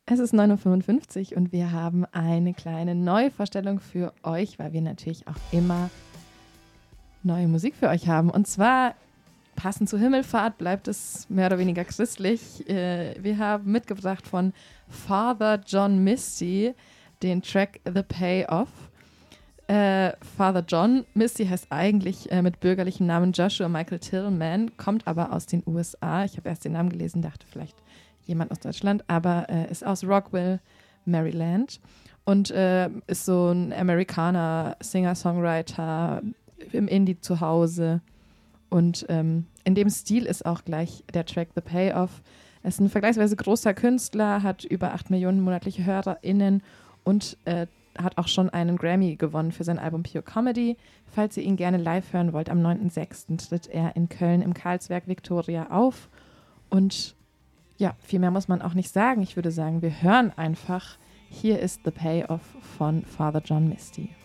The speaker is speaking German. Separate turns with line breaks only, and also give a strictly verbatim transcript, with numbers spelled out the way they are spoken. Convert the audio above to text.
Es ist neun Uhr fünfundfünfzig und wir haben eine kleine Neuvorstellung für euch, weil wir natürlich auch immer neue Musik für euch haben. Und zwar, passend zur Himmelfahrt, bleibt es mehr oder weniger christlich. Wir haben mitgebracht von Father John Misty den Track The Payoff. Äh, Father John Misty heißt eigentlich äh, mit bürgerlichem Namen Joshua Michael Tillman, kommt aber aus den U S A. Ich habe erst den Namen gelesen, dachte vielleicht jemand aus Deutschland, aber äh, ist aus Rockville, Maryland und äh, ist so ein Amerikaner, Singer-Songwriter, im Indie zu Hause und ähm, in dem Stil ist auch gleich der Track The Payoff. Er ist ein vergleichsweise großer Künstler, hat über acht Millionen monatliche HörerInnen und äh, hat auch schon einen Grammy gewonnen für sein Album Pure Comedy. Falls ihr ihn gerne live hören wollt, am neunten sechsten tritt er in Köln im Karlswerk Victoria auf und ja, viel mehr muss man auch nicht sagen. Ich würde sagen, wir hören einfach. Hier ist The Payoff von Father John Misty.